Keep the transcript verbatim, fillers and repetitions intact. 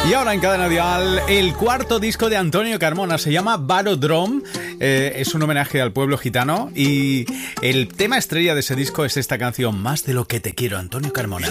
Y ahora en Cadena Dial, el cuarto disco de Antonio Carmona se llama Barodrome, eh, es un homenaje al pueblo gitano y el tema estrella de ese disco es esta canción, Más de lo que te quiero, Antonio Carmona.